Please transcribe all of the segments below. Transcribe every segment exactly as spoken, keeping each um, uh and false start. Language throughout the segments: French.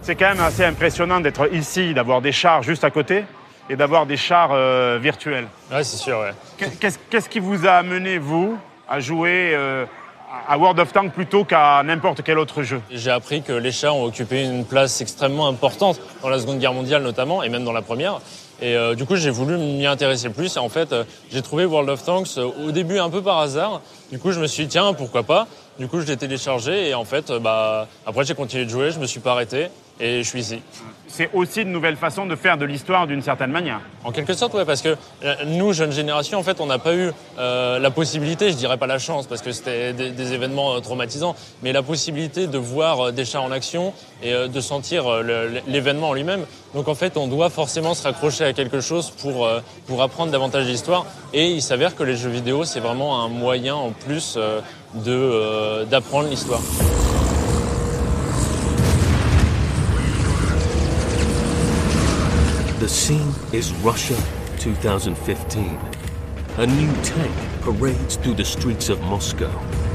C'est quand même assez impressionnant d'être ici, d'avoir des chars juste à côté et d'avoir des chars euh, virtuels. Ouais, c'est sûr, ouais. Qu'est-ce, qu'est-ce qui vous a amené, vous, à jouer euh, à World of Tanks plutôt qu'à n'importe quel autre jeu? J'ai appris que les chars ont occupé une place extrêmement importante dans la Seconde Guerre mondiale notamment, et même dans la Première. Et euh, du coup, j'ai voulu m'y intéresser plus. Et en fait, euh, j'ai trouvé World of Tanks euh, au début un peu par hasard. Du coup, je me suis dit, tiens, pourquoi pas. Du coup, je l'ai téléchargé et en fait, euh, bah, après, j'ai continué de jouer, je me suis pas arrêté et je suis ici. C'est aussi une nouvelle façon de faire de l'histoire d'une certaine manière. En quelque sorte, ouais, parce que euh, nous, jeune génération, en fait, on n'a pas eu euh, la possibilité, je dirais pas la chance, parce que c'était des, des événements euh, traumatisants, mais la possibilité de voir euh, des chars en action et euh, de sentir euh, le, l'événement en lui-même. Donc, en fait, on doit forcément se raccrocher à quelque chose pour euh, pour apprendre davantage l'histoire. Et il s'avère que les jeux vidéo, c'est vraiment un moyen en plus euh, de euh, d'apprendre l'histoire. The scene is Russia twenty fifteen. A new tank parades through the streets of Moscow.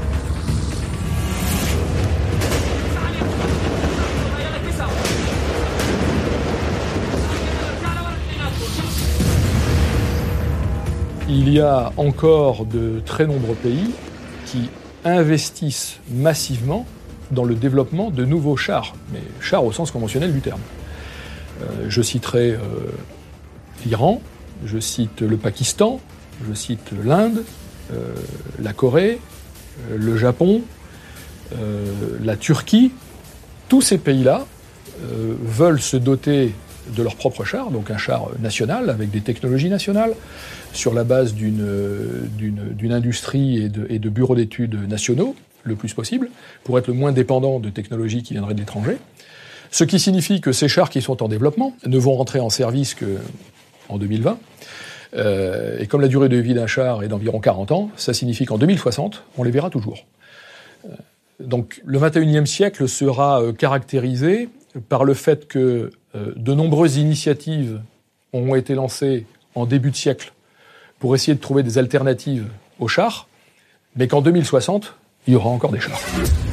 Il y a encore de très nombreux pays qui investissent massivement dans le développement de nouveaux chars, mais chars au sens conventionnel du terme. Euh, je citerai euh, l'Iran, je cite le Pakistan, je cite l'Inde, euh, la Corée, euh, le Japon, euh, la Turquie. Tous ces pays-là euh, veulent se doter de leur propre char, donc un char national avec des technologies nationales, sur la base d'une, d'une, d'une industrie et de, et de bureaux d'études nationaux, le plus possible, pour être le moins dépendant de technologies qui viendraient de l'étranger. Ce qui signifie que ces chars qui sont en développement ne vont rentrer en service qu'en deux mille vingt. Euh, et comme la durée de vie d'un char est d'environ quarante ans, ça signifie qu'en deux mille soixante, on les verra toujours. Euh, donc le vingt et unième siècle sera euh, caractérisé par le fait que euh, de nombreuses initiatives ont été lancées en début de siècle pour essayer de trouver des alternatives aux chars, mais qu'en deux mille soixante, il y aura encore des chars.